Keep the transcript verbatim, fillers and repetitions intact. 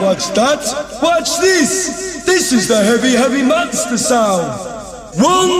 watch that. Watch this. This is the heavy, heavy monster sound. One,